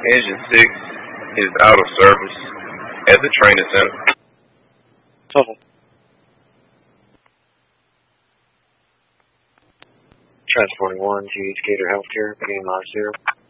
Engine 6 is out of service at the training center. Total. Transporting 1 to Gator Healthcare, beginning Mars 0.